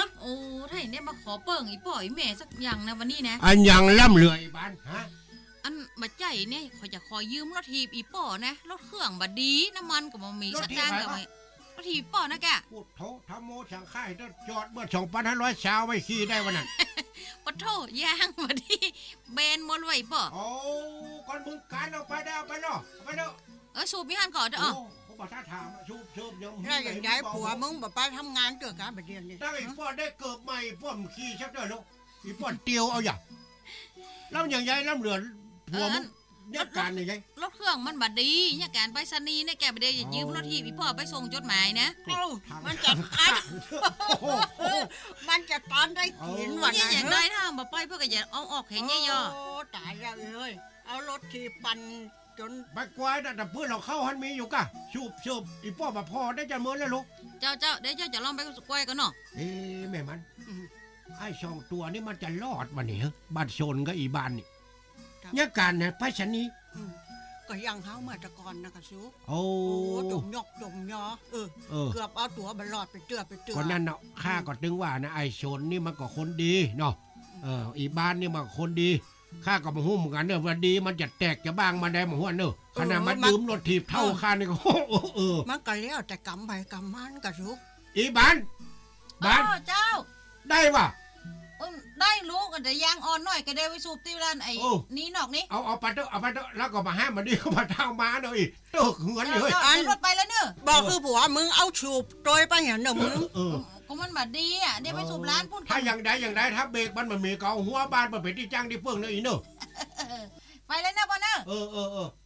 โอ้ถ้าอย่างนี้มาขอเปิ่งอีป่อยแม่สักอย่างนะวันนี้นะอันยังล่ำเลือยบ้านฮะอันบัดใจเนี่ยขอจะขอยืมรถทีบอีป่อนะรถเครื่องบัดดีน้ำมันก็บ่มีสักอย่างกับรถทีบป่อนะแกพูดโถทำโมช่างค่ายจอดเมื่อ2,500ชาวไม่ขี่ได้วันนั้นปะโถยางบัดดีเบนมดไว้ป่อโอ้ก่อนมึงการเอาไปได้เอาไปเนาะไปเนาะสูบมีหันก่อนเด้อผมบอกถ้าถามชูบยังแล้วอย่างไรผัวมึงบอกไปทำงานเกิดการแบบเดียวนี่ได้พ่อได้เกิดใหม่พ่อมขี่ชักเด้อลูกอีพ่อเตียวเอาอย่างแล้วอย่างไรล่ำเลือผัวมึงเนี่ยการอย่างไรรถเครื่องมันบัดดีเนี่ยการไปสนีเนี่ยแกไปได้ยืมรถทีพี่พ่อไปส่งจดหมายนะมันจะมันจะตอนได้กินวันนั้นอย่างไรถ้ามาไปเพื่อจะเอาออกเห็นเนี่ยย่อตายแล้วเลยเอารถทีปั่นจนไปกวายแต่เพื่อนเราเข้าหันมีอยู่กะชูบอีพ่อมาพอได้จะเมื่อแล้วลูกเจ้าเดี๋ยวเจ้าจะลองไปกวายกันเนาะแม่มันไอ้ช่องตัวนี่มันจะรอดวันนี้บ้านโซนก็อีบ้านนี่เนี่ยการเนี่ยไปชนีก็ยังเฮาเมื่อตะกอนนะกะซูโอ้จมยอกจมยอเกือบเอาตัวบรอดไปเจือคนนั้นเนาะข้าก็ตึงว่านะไอ้โซนนี่มันก็คนดีเนาะอีบ้านนี่มันคนดีข้าก็มาหุ้มกันเนอะวันดีมันจะแตกจะบ้างมาได้มาหัวเนอะขณะมันยืมรถถีบเท่าข้านี่ก็มันก็เลี้ยวแต่กำไปกำมันกะซูอีบ้านเจ้าได้ป่ะได้รู้กันแต่ยางอ่อนหน่อยก็ได้ไปสูบตีร้านไอ้นี่นอกนี้เอาไปเถอะแล้วก็มาห้ามมันดิเขามาทางมาเลยเตกเหือนเลยรถไปแล้วเนอะบอกคือผัวมึงเอาชูบโดยไปเห็นเนอะมึงก็มันบัดดีอ่ะเดี๋ยวไปสูบร้านพูดถ้าอย่างใดถ้าเบรกมันมีเกาหัวบ้านมันเป็นที่จ้างที่เฟื่องเลยอีเนอะไปเลยนะพ่อเนอะ